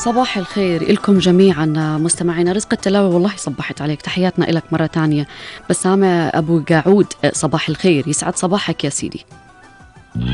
صباح الخير لكم جميعا مستمعينا رزق التلاوة. والله صبحت عليك، تحياتنا لك مرة تانية. بسامة أبو قاعود، صباح الخير، يسعد صباحك يا سيدي.